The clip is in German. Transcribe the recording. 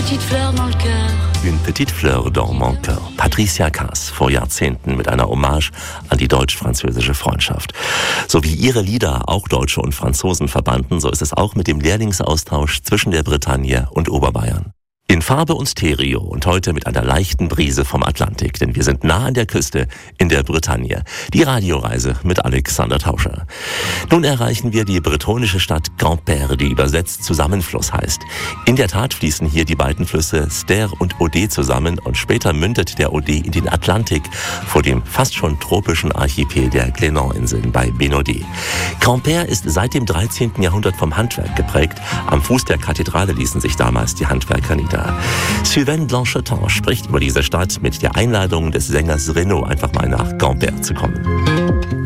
petite fleur dans le cœur. Une petite fleur dans mon cœur. Patricia Kaas vor Jahrzehnten mit einer Hommage an die deutsch-französische Freundschaft. So wie ihre Lieder auch Deutsche und Franzosen verbanden, so ist es auch mit dem Lehrlingsaustausch zwischen der Bretagne und Oberbayern. In Farbe und Stereo und heute mit einer leichten Brise vom Atlantik, denn wir sind nah an der Küste in der Bretagne. Die Radioreise mit Alexander Tauscher. Nun erreichen wir die bretonische Stadt Quimper, die übersetzt Zusammenfluss heißt. In der Tat fließen hier die beiden Flüsse Ster und Odé zusammen und später mündet der Odé in den Atlantik vor dem fast schon tropischen Archipel der Clénan-Inseln bei Bénodet. Quimper ist seit dem 13. Jahrhundert vom Handwerk geprägt. Am Fuß der Kathedrale ließen sich damals die Handwerker nieder. Sylvain Blancheton spricht über diese Stadt mit der Einladung des Sängers Renaud, einfach mal nach Quimper zu kommen.